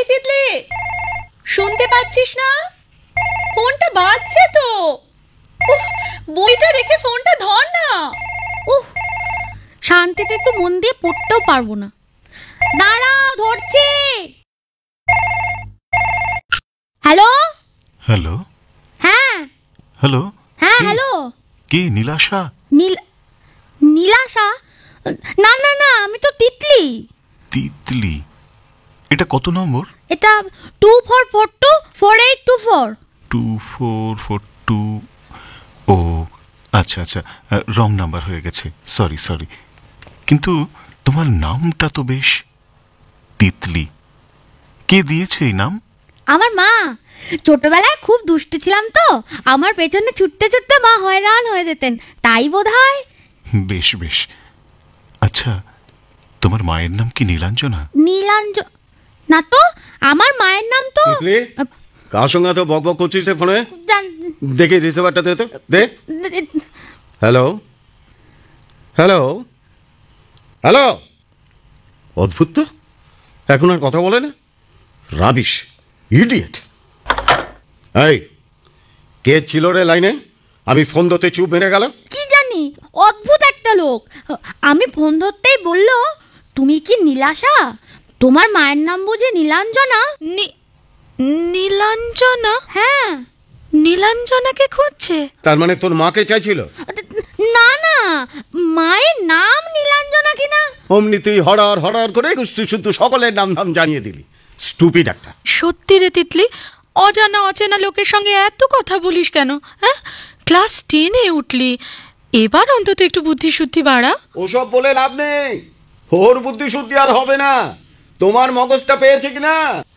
তিতলি, শুনতে পাচ্ছিস না? ফোনটা বাজছে তো। বইটা রেখে ফোনটা ধর না। শান্তিতে একটু মন দিয়ে পড়তেও পারবো না। দাঁড়াও, ধরছি। Hello hello. হ্যাঁ হ্যালো। হ্যাঁ হ্যালো। কে? নীলাশা? নীলাশা? না না না, আমি তো তিতলি। তিতলি? এটা কত নম্বর? এটা 24424824। 2442। ও আচ্ছা আচ্ছা, রং নাম্বার হয়ে গেছে, সরি সরি। কিন্তু তোমার নামটা তো বেশ, তিতলি। কে দিয়েছে এই নাম? আমার মা। ছোটবেলায় খুব দুষ্টু ছিলাম তো, আমার পেছনে ছুটতে ছুটতে মা হয়রান হয়ে যেতেন, তাই বোধহয়। বেশ বেশ। আচ্ছা, তোমার মায়ের নাম কি নীলাঞ্জনা? না তো, আমার মায়ের নাম তো কার সঙ্গে তো বক বক করছিস ফোনে? দেখি রিসিভারটা দে তো, দে। Hello hello hello. অদ্ভুত তো, এখন আর কথা বলে না। Rubbish, idiot. এই, কে ছিল রে লাইনে? আমি ফোন ধরতে চুপ মেরে গেল। কি জানি, অদ্ভুত একটা লোক। আমি ফোন ধরতেই বলল, তুমি কি নীলাশা? তোমার মায়ের নাম বুঝি নীলাঞ্জনা? নীলাঞ্জনা? হ্যাঁ। নীলাঞ্জনাকে খুঁজছে? তার মানে তোর মাকে চাইছিল? না না, মায়ের নাম নীলাঞ্জনা কিনা। অমনি তুই হড়ার হড়ার করে শুধু সকলের নাম ধাম জানিয়ে দিলি। স্টুপিড একটা। সত্যি রে তিতলি, অজানা অচেনা লোকের সঙ্গে এত কথা বলিস কেন? হ্যাঁ, ক্লাস 10-এ উঠলি, এবার অন্তত একটু বুদ্ধি শুদ্ধি বাড়া। ওসব বলে লাভ নেই, ওর বুদ্ধি শুদ্ধি আর হবে না। তোমার মগজটা পেয়েছে কিনা?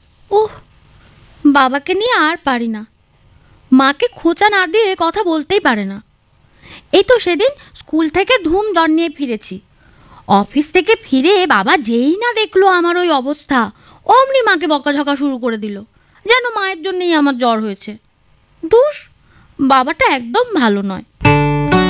বাবাকে নিয়ে আর পারি না। মাকে খোঁচা না দিয়ে কথা বলতেই পারে না। এই তো সেদিন স্কুল থেকে ধুম জ্বর নিয়ে ফিরেছি। অফিস থেকে ফিরে বাবা যেই না দেখলো আমার ওই অবস্থা, অমনি মাকে বকাঝকা শুরু করে দিল, যেন মায়ের জন্যই আমার জ্বর হয়েছে। ধুস, বাবাটা একদম ভালো নয়।